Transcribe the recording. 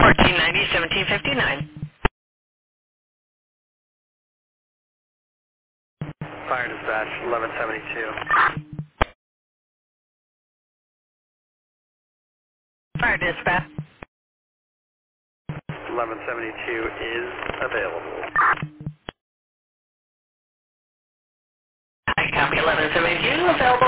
1490, 1759. Fire dispatch, 1172. Fire dispatch. 1172 is available. I copy 1172, available.